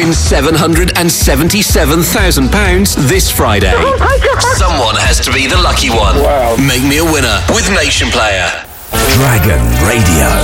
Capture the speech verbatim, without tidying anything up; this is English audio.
win seven hundred seventy-seven thousand pounds this Friday. Oh my God. Someone has to be the lucky one. Wow. Make me a winner with Nation Player. Dragon Radio.